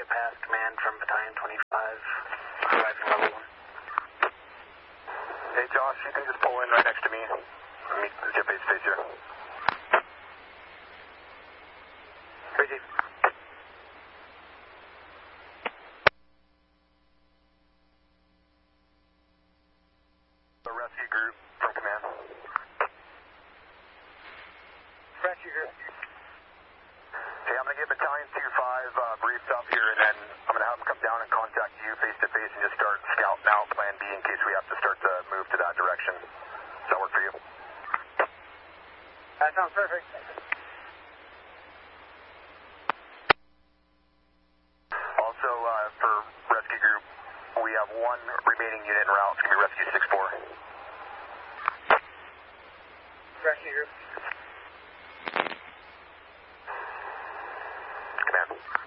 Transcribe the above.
pass command from Battalion 25, arriving level 1. Hey Josh, you can just pull in right next to me. Meet the jet base face here. Crazy. The rescue group from command. Rescue group. Okay, I'm going to get Battalion 25 briefed up here, and then I'm going to have them come down and contact you face to face and just start scouting out plan B in case we have to start to move to that direction. Does that work for you? That sounds perfect. Also, for rescue group, we have one remaining unit en route. It's going to be Rescue 6-4. Rescue group. Command.